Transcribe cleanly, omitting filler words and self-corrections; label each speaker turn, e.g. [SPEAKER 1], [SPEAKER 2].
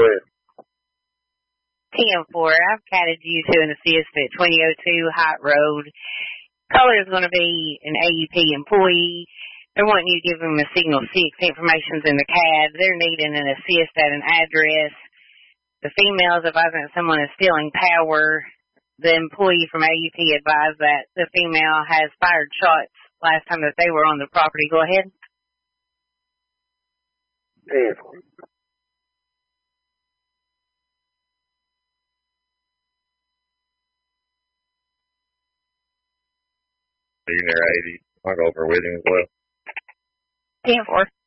[SPEAKER 1] ahead.
[SPEAKER 2] 10-4. I've catted you to an assist at 2002 Hot Road. Caller is going to be an AUP employee. They're wanting you to give them a signal 6. Information's in the CAD. They're needing an assist at an address. The female is advising that someone is stealing power. The employee from AUP advised that the female has fired shots last time that they were on the property. Go ahead.
[SPEAKER 1] 10-4.
[SPEAKER 3] Near 80. I'll go over with him as well.
[SPEAKER 2] 10-4.